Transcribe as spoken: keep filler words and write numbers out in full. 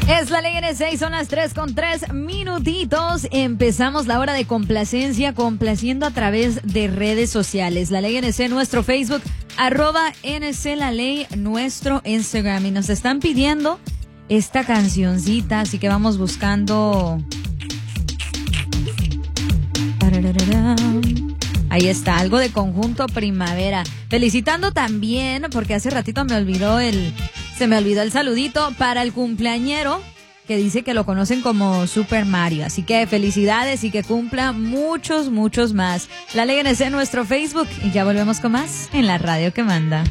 Es la Ley N C, son las tres con tres minutitos. Empezamos la hora de complacencia, complaciendo a través de redes sociales. La Ley N C, nuestro Facebook, arroba N C La Ley, nuestro Instagram. Y nos están pidiendo esta cancioncita, así que vamos buscando. Ahí está, algo de Conjunto Primavera. Felicitando también, porque hace ratito me olvidó el, se me olvidó el saludito para el cumpleañero, que dice que lo conocen como Super Mario. Así que felicidades y que cumpla muchos, muchos más. La Ley N C en nuestro Facebook y ya volvemos con más en la radio que manda.